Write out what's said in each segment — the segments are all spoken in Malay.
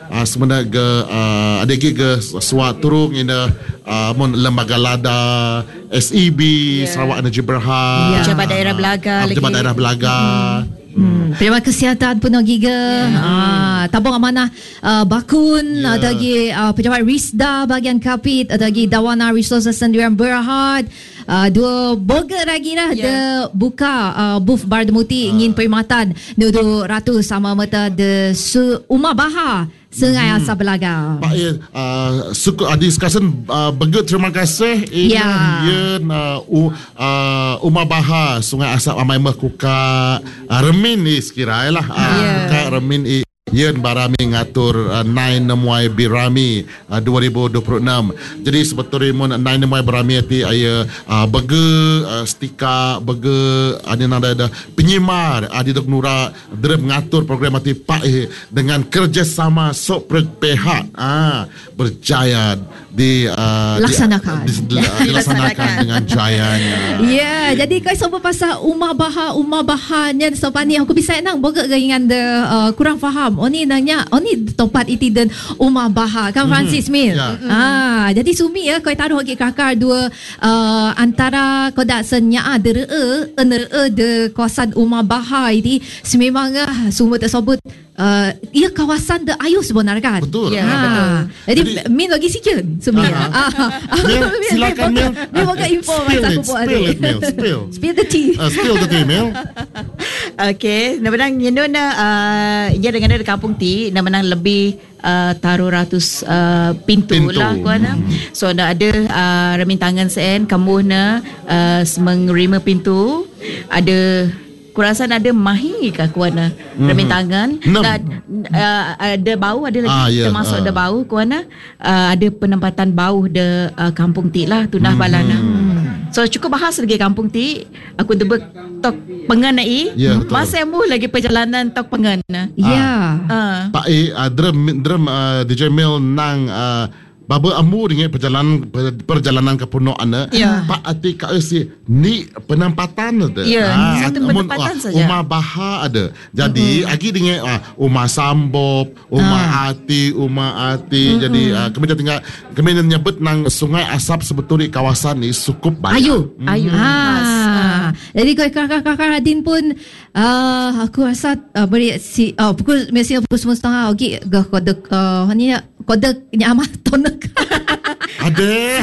sebenarnya ada ke suat turung ina mon lembaga lada SEB Sarawak Energy Berhad, Pejabat Daerah Belaga, Pejabat Daerah Belaga. Terima Kesihatan pun giga. Tabung amanah Bakun, ada lagi Pejabat Risda bahagian Kapit, ada lagi Dawana Resources Sendirian Berhad. Dua burger lagi lah dia buka booth Bardemuti ingin perkhidmatan 200 sama mata de Umar Bahar Sungai Asar Belaga. Pak suku discussion begitu terima kasih Umar Bahar Sungai Asar Amai Mekuka Remin ni sekiranya lah Kuka Remin Yen barami ngatur 9 Nemuai Birami 2026. Jadi sebetulnya mon 9 Nemuai Birami ti aya bege stika bege ada penyimar dok Nura derem ngatur program ti pak dengan kerjasama sok pihak berjaya dilaksanakan dengan jayanya. Ya, jadi kau sebut pasal Umar Bahar nya sopan ni aku bisa nang boga dengan kurang faham. Oni nanya, oni topat iti dan Umar Bahar kan Francis Mil. Jadi sumi ya kau taruh lagi kakar dua antara kau dak senya de kawasan Umar Bahar ini sememangnya semua tersebut ia kawasan de ayu sebenarnya kan. Betul. Betul. Jadi Min lagi sikit sumi. Silakan Mil. Mil boga info masa aku buat. Spill the tea. Spill the tea Mil. Okay, namanang yun ia dengan ada kampung ti namanang lebih taruh ratus pintu lah kuana. So ada remintangan sen kamu na mengerima pintu ada kurasan ada mahi ke kuana remintangan ada bau ada lagi termasuk ada bau kuana ada penempatan bau de kampung ti lah tunah balana. So cukup bahas lagi kampung ti aku debek tok pengenai masa mu lagi perjalanan tok pengen. Pak drum DJ Mil nang Baba amu dengan perjalanan ke Puno ana Pak ati ka si ni penempatan ada. Satu penempatan saja. Umar Bahar ada. Jadi agi dengan Umar Sambob, Umar Ati. Jadi kemudian tinggal kemudian nyebut nang Sungai Asap sebetulnya kawasan ni cukup banyak. Ayu. Jadi kakak Adin pun aku rasa beri pukul mesin pukul 9:30 okey kodek ni kodek nyaman tonek. Ada.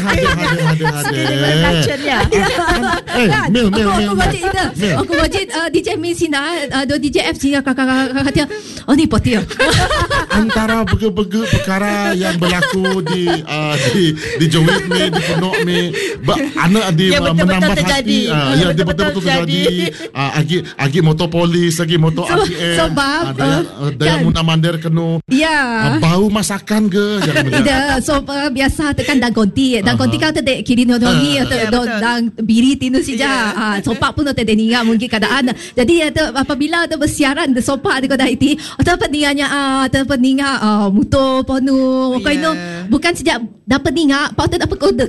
Mil. Aku baca DJ Min sini, DJ F sini kakak dia. Oh ni poti. Antara bege-bege perkara yang berlaku di Jowit ni, di Penok ni, anak menambah hati. Ya betul-betul terjadi. Agi motor polis, agi motor ATM. Sebab daya Munamandir kena. Bau masakan ke? Tidak. So biasa tekan dan konti kau tak kiri nodongi atau dan biri tinu saja. Sopak pun tak dengar mungkin keadaan. Jadi apabila ada bersiaran de sopak de dah iti atau peninganya muto ponu kau itu bukan sejak dapat dengar pau tak dapat kode.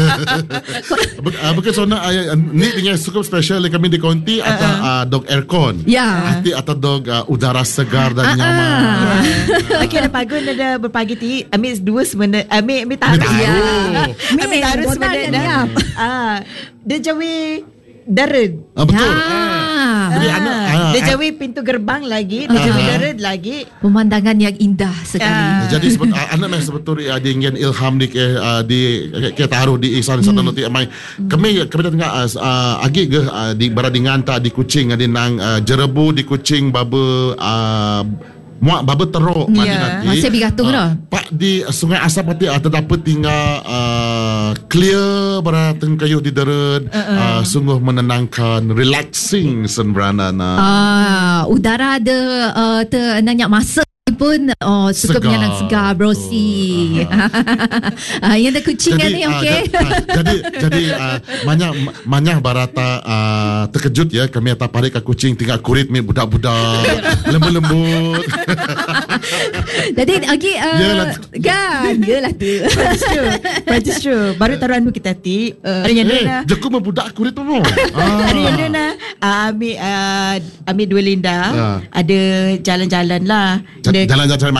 Bukan sona ni dengan cukup special kami di konti atau dog aircon. Hati atau dog udara segar dan nyaman. Okey ada pagun ada berpagi ti ambil dua sebenarnya ambil taruh ambil taruh sebenarnya dia jawi darat betul jadi dia jawi pintu gerbang lagi dia jawi darat lagi pemandangan yang indah sekali. Jadi anak sebetulnya dia ingin ilham di kita taruh di isan sana nanti amai kami tengah agi di baradinganta di Kuching ada nang jerebu di Kuching baba muak baba teruk nanti masih bigatung dah Pak di Sungai Asap nanti terdapat tinggal clear berateng kayu di darat sungguh menenangkan relaxing sebenarnya udara ada nanya masa pun suka menyenang segar brosi. Yang ada kucing ni okey. Jadi banyak barata terkejut ya kami atas parik ke kucing tinggal kurit mi budak-budak lembut-lembut. Jadi okey kan yalah tu. That's true. Baru taruhan mu kita ti ada yang dona. Jaku budak kurit tu. Ada yang dona ambil dua linda ada jalan-jalan lah. Jalan-jalan